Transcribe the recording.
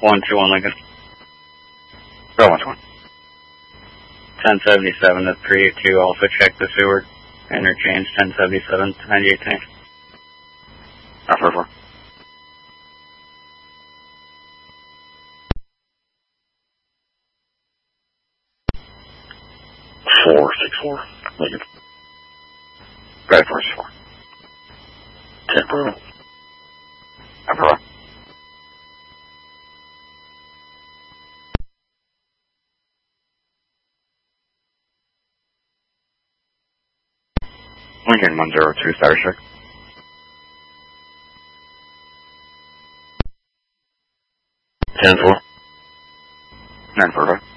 121 Lincoln. Go 121. 1077 to 382, also check the Seward. Interchange 1077 to 98 tank. Alpha 4. Four, 6-4, Lincoln. Go 4-4. 10 Bravo. Alpha 4. Lincoln 102, status check. 10-4. 9-4.